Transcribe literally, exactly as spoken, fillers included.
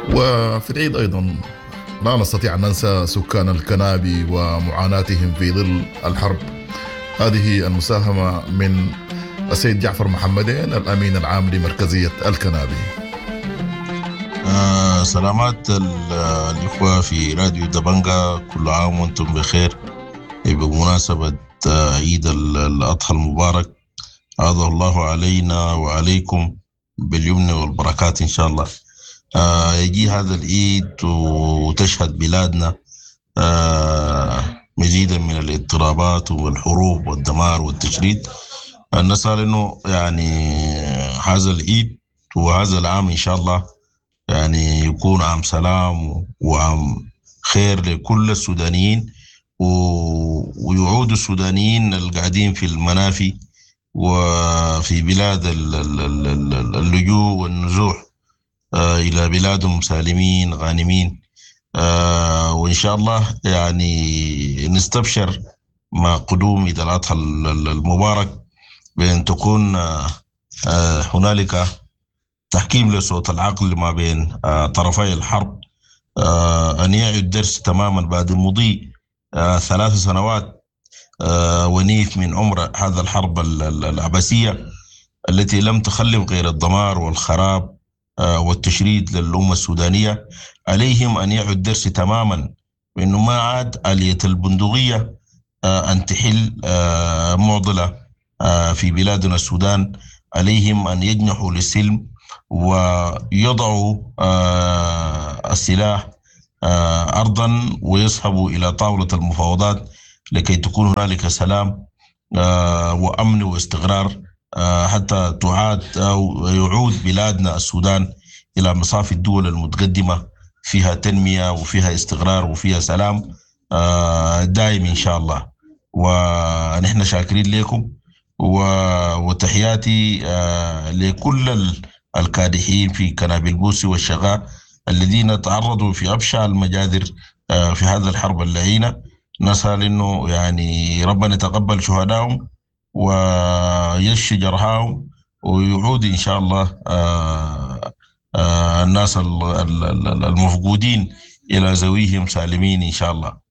وفي العيد أيضا لا نستطيع أن ننسى سكان الكنابي ومعاناتهم في ظل الحرب. هذه المساهمة من السيد جعفر محمدين الأمين العام لمركزية الكنابي. آه سلامات الإخوة في راديو دبنجا، كل عام وأنتم بخير بمناسبة آه عيد الأضحى المبارك. عاده الله علينا وعليكم باليمن والبركات إن شاء الله. آه يجي هذا العيد وتشهد بلادنا آه مزيدا من الاضطرابات والحروب والدمار والتشريد. نسأل إنه يعني هذا العيد وهذا العام إن شاء الله يعني يكون عام سلام وعام خير لكل السودانيين، ويعود السودانيين القاعدين في المنافي وفي بلاد اللجوء والنزوح إلى بلادهم سالمين غانمين. وإن شاء الله يعني نستبشر مع قدوم عيد الأضحى المبارك بأن تكون هنالك تحكيم لصوت العقل ما بين طرفي الحرب، أن يعي الدرس تماما بعد مضي ثلاث سنوات ونيف من عمر هذا الحرب العبثية التي لم تخلف غير الدمار والخراب والتشريد للأمة السودانية. عليهم أن يعوا الدرس تماما بأنه ما عاد آلية البندقية أن تحل معضلة في بلادنا السودان. عليهم أن يجنحوا للسلم ويضعوا السلاح أرضا ويصحبوا إلى طاولة المفاوضات لكي تكون هنالك سلام وأمن واستقرار، حتى تعاد أو يعود بلادنا السودان إلى مصاف الدول المتقدمة فيها تنمية وفيها استقرار وفيها سلام دائم إن شاء الله. ونحن شاكرين لكم وتحياتي لكل الكادحين في كنابل البوسي والشغاء الذين تعرضوا في أبشع المجادر في هذا الحرب اللعينة. نسأل إنه يعني ربنا يتقبل شهدائهم ويشفي جرحاهم ويعود إن شاء الله الناس المفقودين إلى ذويهم سالمين إن شاء الله.